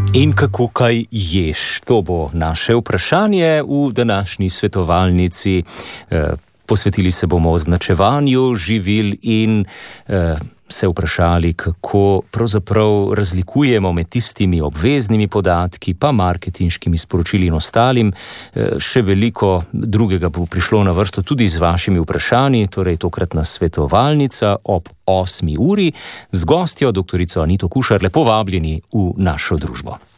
In kako kaj ješ? To bo naše vprašanje v današnji svetovalnici. Posvetili se bomo označevanju živil in se vprašali, kako pravzaprav razlikujemo med tistimi obveznimi podatki, pa marketinškimi sporočili in ostalim. Še veliko drugega bo prišlo na vrsto tudi z vašimi vprašanji, torej tokratna svetovalnica ob 8. uri z gostjo, doktorico Anito Kušar. Lepo vabljeni v našo družbo.